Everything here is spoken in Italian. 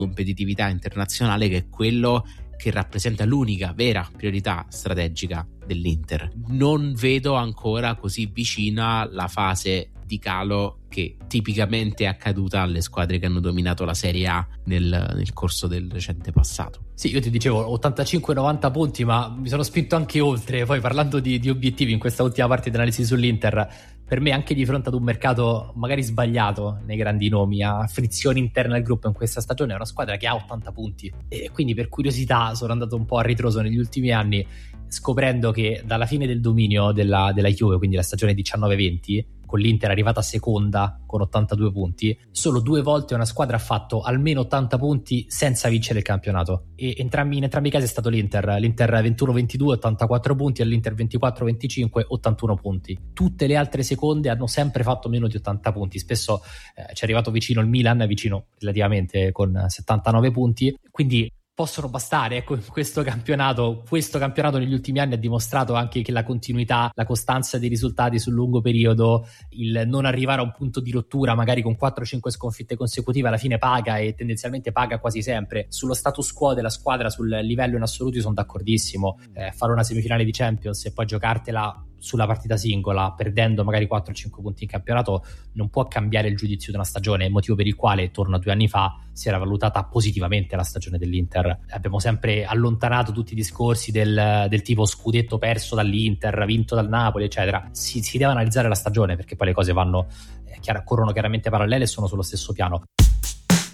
competitività internazionale, che è quello che rappresenta l'unica vera priorità strategica dell'Inter. Non vedo ancora così vicina la fase di calo che tipicamente è accaduta alle squadre che hanno dominato la Serie A nel corso del recente passato. Sì, io ti dicevo 85-90 punti, ma mi sono spinto anche oltre. Poi parlando di obiettivi in questa ultima parte di analisi sull'Inter, per me anche di fronte ad un mercato magari sbagliato nei grandi nomi, a frizioni interne al gruppo in questa stagione, è una squadra che ha 80 punti e quindi per curiosità sono andato un po' a ritroso negli ultimi anni, scoprendo che dalla fine del dominio della Juve, quindi la stagione 19-20, con l'Inter arrivata seconda con 82 punti, solo 2 volte una squadra ha fatto almeno 80 punti senza vincere il campionato, e in entrambi i casi è stato l'Inter 21-22 84 punti e l'Inter 24-25 81 punti. Tutte le altre seconde hanno sempre fatto meno di 80 punti, spesso ci è arrivato vicino il Milan, vicino relativamente con 79 punti, quindi possono bastare. Ecco, questo campionato negli ultimi anni ha dimostrato anche che la continuità, la costanza dei risultati sul lungo periodo, il non arrivare a un punto di rottura magari con 4-5 sconfitte consecutive, alla fine paga, e tendenzialmente paga quasi sempre. Sullo status quo della squadra, sul livello in assoluto, io sono d'accordissimo. Fare una semifinale di Champions e poi giocartela sulla partita singola, perdendo magari 4-5 punti in campionato, non può cambiare il giudizio di una stagione, motivo per il quale torno a 2 anni fa si era valutata positivamente la stagione dell'Inter. Abbiamo sempre allontanato tutti i discorsi del tipo scudetto perso dall'Inter, vinto dal Napoli, eccetera. Si deve analizzare la stagione, perché poi le cose vanno corrono chiaramente parallele e sono sullo stesso piano.